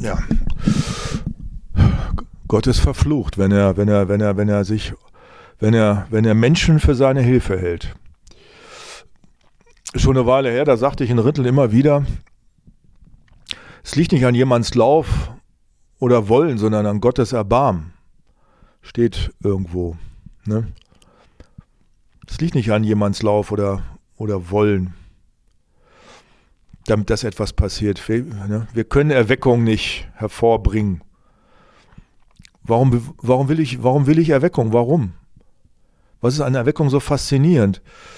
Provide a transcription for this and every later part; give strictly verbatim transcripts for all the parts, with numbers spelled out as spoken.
ja, Gott ist verflucht, wenn er, wenn er, wenn er, wenn er sich, wenn er, wenn er Menschen für seine Hilfe hält. Schon eine Weile her, da sagte ich in Rittel immer wieder, es liegt nicht an jemands Lauf oder Wollen, sondern an Gottes Erbarmen. Steht irgendwo. Ne? Es liegt nicht an jemands Lauf oder, oder Wollen, damit das etwas passiert. Wir, ne? wir können Erweckung nicht hervorbringen. Warum, warum, will ich, warum will ich Erweckung? Warum? Was ist an Erweckung so faszinierend?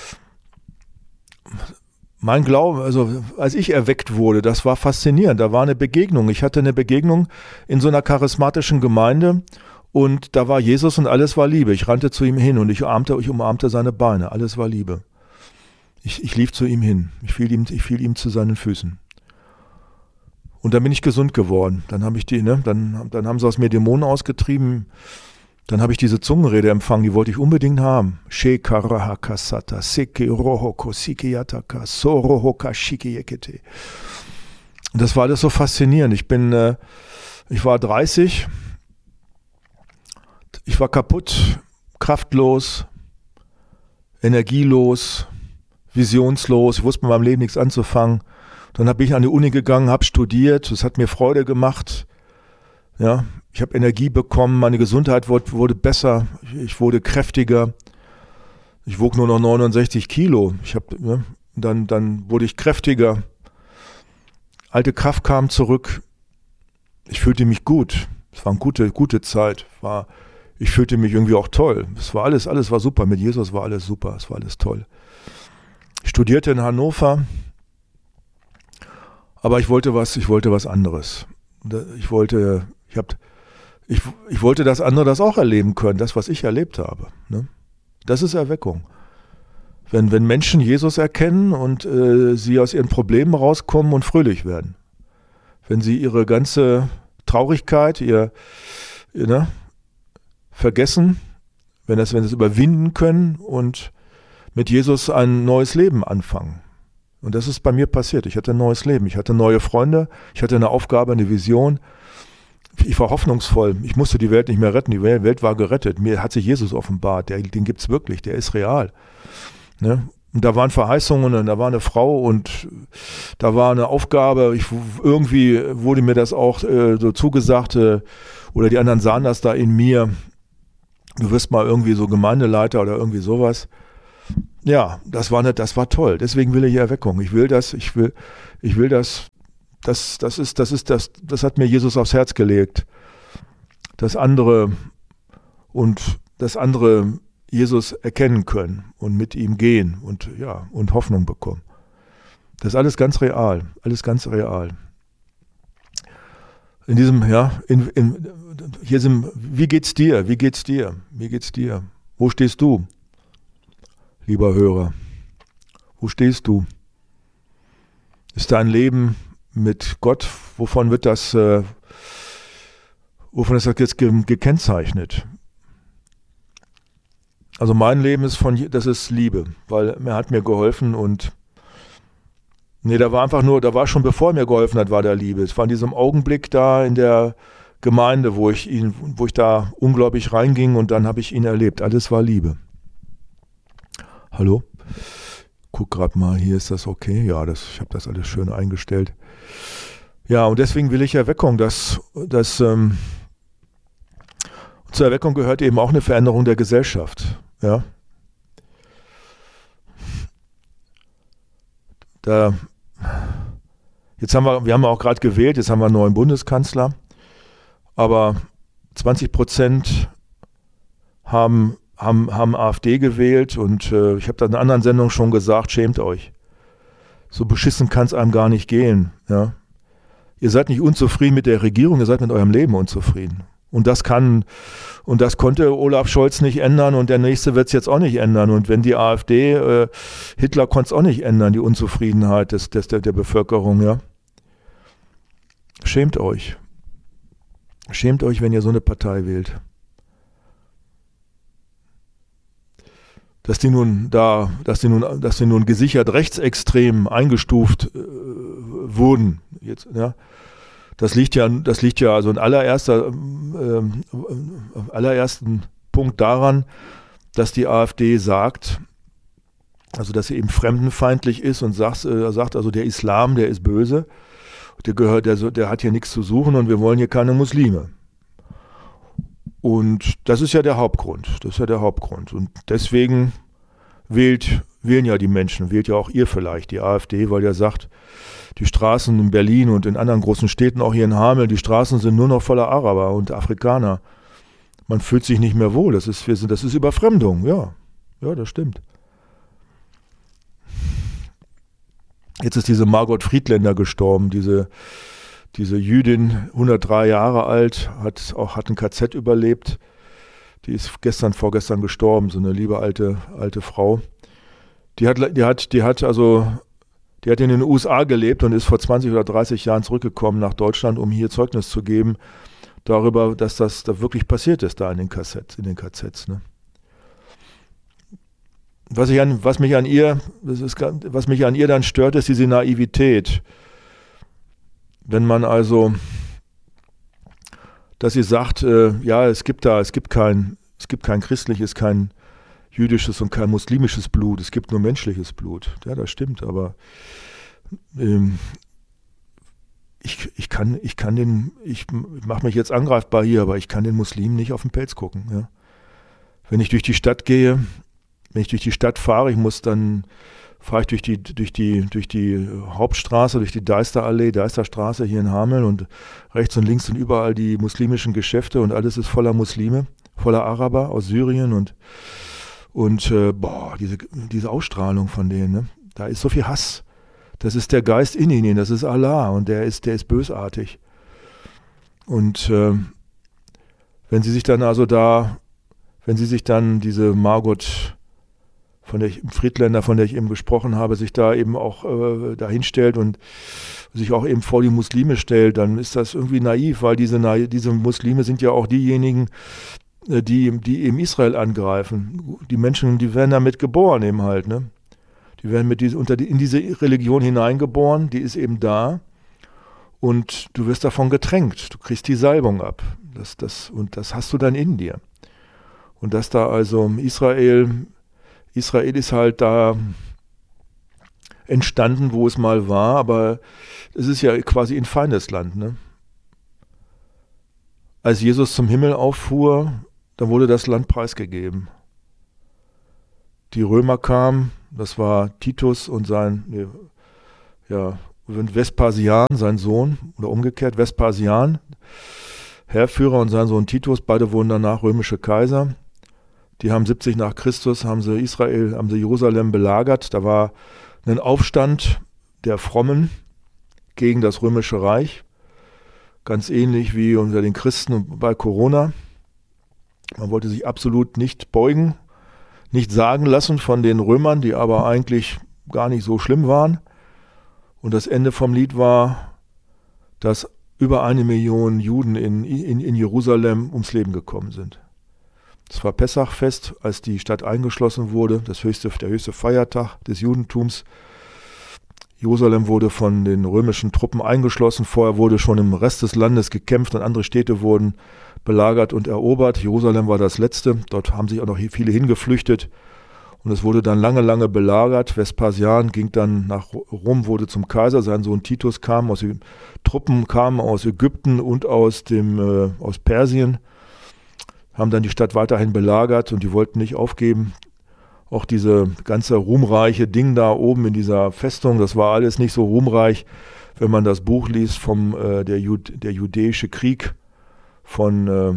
Mein Glaube, also als ich erweckt wurde, das war faszinierend. Da war eine Begegnung. Ich hatte eine Begegnung in so einer charismatischen Gemeinde und da war Jesus und alles war Liebe. Ich rannte zu ihm hin und ich umarmte, ich umarmte seine Beine. Alles war Liebe. Ich, ich lief zu ihm hin. Ich fiel ihm, ich fiel ihm zu seinen Füßen. Und dann bin ich gesund geworden. Dann habe ich die, ne, dann, dann haben sie aus mir Dämonen ausgetrieben. Dann habe ich diese Zungenrede empfangen, die wollte ich unbedingt haben. Shekarahakasata, Sekirohoko, Sikiyataka, Sorohoka, Shikiyekete. Und das war alles so faszinierend. Ich bin, äh, ich war dreißig, ich war kaputt, kraftlos, energielos, visionslos. Ich wusste mit meinem Leben nichts anzufangen. Dann bin ich an die Uni gegangen, habe studiert. Das hat mir Freude gemacht. Ja, ich habe Energie bekommen, meine Gesundheit wurde, wurde besser, ich wurde kräftiger. Ich wog nur noch neunundsechzig Kilo. Ich hab, ne, dann, dann wurde ich kräftiger. Alte Kraft kam zurück. Ich fühlte mich gut. Es war eine gute, gute Zeit. War, ich fühlte mich irgendwie auch toll. Es war alles, alles war super. Mit Jesus war alles super. Es war alles toll. Ich studierte in Hannover. Aber ich wollte was, ich wollte was anderes. Ich wollte, ich habe, ich, ich wollte, dass andere das auch erleben können, das, was ich erlebt habe. Ne? Das ist Erweckung. Wenn, wenn Menschen Jesus erkennen und äh, sie aus ihren Problemen rauskommen und fröhlich werden. Wenn sie ihre ganze Traurigkeit, ihr, ihr ne, vergessen, wenn, das, wenn sie es überwinden können und mit Jesus ein neues Leben anfangen. Und das ist bei mir passiert. Ich hatte ein neues Leben. Ich hatte neue Freunde. Ich hatte eine Aufgabe, eine Vision. Ich war hoffnungsvoll. Ich musste die Welt nicht mehr retten. Die Welt war gerettet. Mir hat sich Jesus offenbart. Der, den gibt es wirklich. Der ist real. Ne? Und da waren Verheißungen und da war eine Frau und da war eine Aufgabe. Ich, irgendwie wurde mir das auch äh, so zugesagt äh, oder die anderen sahen das da in mir. Du wirst mal irgendwie so Gemeindeleiter oder irgendwie sowas. Ja, das war nicht, das war toll. Deswegen will ich Erweckung. Ich will das, ich will, ich will das, das, das ist, das ist das, das hat mir Jesus aufs Herz gelegt. Das andere und das andere Jesus erkennen können und mit ihm gehen und ja, und Hoffnung bekommen. Das ist alles ganz real, alles ganz real. In diesem, ja, in, in, hier sind, wie geht's dir? Wie geht's dir? Wie geht's dir? Wo stehst du? Lieber Hörer, wo stehst du? Ist dein Leben mit Gott, wovon wird das, äh, wovon ist das jetzt ge- gekennzeichnet? Also mein Leben ist von, das ist Liebe, weil er hat mir geholfen und nee, da war einfach nur, da war schon bevor er mir geholfen hat, war da Liebe. Es war in diesem Augenblick da in der Gemeinde, wo ich ihn, wo ich da unglaublich reinging und dann habe ich ihn erlebt. Alles war Liebe. Hallo? Guck gerade mal, hier ist das okay? Ja, das, ich habe das alles schön eingestellt. Ja, und deswegen will ich Erweckung. Dass, dass, ähm, zur Erweckung gehört eben auch eine Veränderung der Gesellschaft. Ja? Da, jetzt haben wir, wir haben auch gerade gewählt, jetzt haben wir einen neuen Bundeskanzler, aber zwanzig Prozent haben Haben, haben AfD gewählt und äh, ich habe da in einer anderen Sendung schon gesagt, schämt euch. So beschissen kann es einem gar nicht gehen. Ja? Ihr seid nicht unzufrieden mit der Regierung, ihr seid mit eurem Leben unzufrieden. Und das kann, und das konnte Olaf Scholz nicht ändern und der nächste wird es jetzt auch nicht ändern. Und wenn die AfD, äh, Hitler konnte es auch nicht ändern, die Unzufriedenheit des, des, der, der Bevölkerung. Ja? Schämt euch. Schämt euch, wenn ihr so eine Partei wählt. Dass die nun da, dass die nun, dass die nun gesichert rechtsextrem eingestuft äh, wurden, jetzt, ja, Das liegt ja, das liegt ja also in allererster, äh, allerersten Punkt daran, dass die AfD sagt, also dass sie eben fremdenfeindlich ist und sagt, äh, sagt also der Islam, der ist böse, der gehört, der, der hat hier nichts zu suchen und wir wollen hier keine Muslime. Und das ist ja der Hauptgrund. Das ist ja der Hauptgrund. Und deswegen wählt, wählen ja die Menschen, wählt ja auch ihr vielleicht die AfD, weil ihr sagt, die Straßen in Berlin und in anderen großen Städten, auch hier in Hameln, die Straßen sind nur noch voller Araber und Afrikaner. Man fühlt sich nicht mehr wohl. Das ist, wir sind, das ist Überfremdung. Ja, ja, das stimmt. Jetzt ist diese Margot Friedländer gestorben, diese Diese Jüdin, hundertdrei Jahre alt, hat auch hat ein K Z überlebt. Die ist gestern, vorgestern gestorben, so eine liebe alte, alte Frau. Die hat, die hat, die hat also, die hat in den U S A gelebt und ist vor zwanzig oder dreißig Jahren zurückgekommen nach Deutschland, um hier Zeugnis zu geben darüber, dass das da wirklich passiert ist, da in den K Z, in den K Zs. Ne? Was ich an, was mich an ihr, das ist, was mich an ihr dann stört, ist diese Naivität. Wenn man also, dass sie sagt, äh, ja, es gibt da, es gibt kein, es gibt kein christliches, kein jüdisches und kein muslimisches Blut, es gibt nur menschliches Blut. Ja, das stimmt, aber ähm, ich, ich kann, ich kann den, ich mache mich jetzt angreifbar hier, aber ich kann den Muslimen nicht auf den Pelz gucken. Ja. Wenn ich durch die Stadt gehe, wenn ich durch die Stadt fahre, ich muss dann fahre ich durch die, durch die, durch die Hauptstraße, durch die Deisterallee, Deisterstraße hier in Hameln und rechts und links sind überall die muslimischen Geschäfte und alles ist voller Muslime, voller Araber aus Syrien und, und äh, boah, diese, diese Ausstrahlung von denen, ne? Da ist so viel Hass. Das ist der Geist in ihnen, das ist Allah und der ist, der ist bösartig. Und äh, wenn sie sich dann also da, wenn sie sich dann diese Margot von der ich, Friedländer, von der ich eben gesprochen habe, sich da eben auch äh, dahin stellt und sich auch eben vor die Muslime stellt, dann ist das irgendwie naiv, weil diese, diese Muslime sind ja auch diejenigen, äh, die, die eben Israel angreifen. Die Menschen, die werden damit geboren eben halt, ne? Die werden mit diese, unter die, in diese Religion hineingeboren, die ist eben da und du wirst davon getränkt, du kriegst die Salbung ab. Das, das, und das hast du dann in dir. Und dass da also Israel Israel ist halt da entstanden, wo es mal war, aber es ist ja quasi ein Feindesland. Ne? Als Jesus zum Himmel auffuhr, dann wurde das Land preisgegeben. Die Römer kamen, das war Titus und sein, nee, ja, Vespasian, sein Sohn, oder umgekehrt, Vespasian, Heerführer und sein Sohn Titus, beide wurden danach römische Kaiser. Die haben siebzig nach Christus, haben sie Israel, haben sie Jerusalem belagert. Da war ein Aufstand der Frommen gegen das Römische Reich. Ganz ähnlich wie unter den Christen bei Corona. Man wollte sich absolut nicht beugen, nicht sagen lassen von den Römern, die aber eigentlich gar nicht so schlimm waren. Und das Ende vom Lied war, dass über eine Million Juden in, in, in Jerusalem ums Leben gekommen sind. Es war Pessachfest, als die Stadt eingeschlossen wurde, das höchste, der höchste Feiertag des Judentums. Jerusalem wurde von den römischen Truppen eingeschlossen. Vorher wurde schon im Rest des Landes gekämpft und andere Städte wurden belagert und erobert. Jerusalem war das letzte. Dort haben sich auch noch viele hingeflüchtet. Und es wurde dann lange, lange belagert. Vespasian ging dann nach Rom, wurde zum Kaiser. Sein Sohn Titus kam aus den Truppen, kamen aus Ägypten und aus, dem, äh, aus Persien. Haben dann die Stadt weiterhin belagert und die wollten nicht aufgeben. Auch diese ganze ruhmreiche Ding da oben in dieser Festung, das war alles nicht so ruhmreich, wenn man das Buch liest vom äh, der, Jud, der Judäische Krieg von, äh,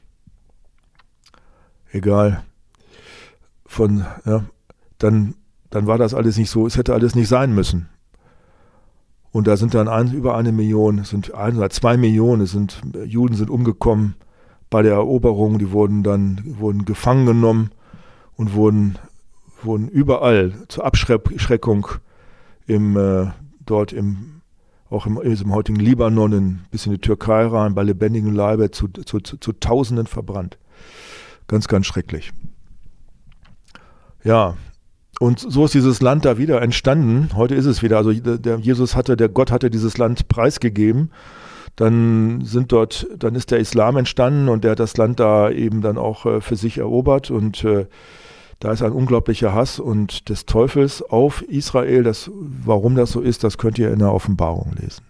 egal, von, ja, dann, dann war das alles nicht so, es hätte alles nicht sein müssen. Und da sind dann ein, über eine Million, es sind ein oder zwei Millionen, es sind, Juden sind umgekommen bei der Eroberung, die wurden dann wurden gefangen genommen und wurden, wurden überall zur Abschreckung im, äh, dort im, auch im, im heutigen Libanon, in, bis in die Türkei rein, bei lebendigem Leibe zu, zu, zu, zu Tausenden verbrannt. Ganz, ganz schrecklich. Ja, und so ist dieses Land da wieder entstanden. Heute ist es wieder, also der Jesus hatte, der Gott hatte dieses Land preisgegeben. dann sind dort, dann ist der Islam entstanden und der hat das Land da eben dann auch äh, für sich erobert und äh, da ist ein unglaublicher Hass und des Teufels auf Israel. Das, warum das so ist, das könnt ihr in der Offenbarung lesen.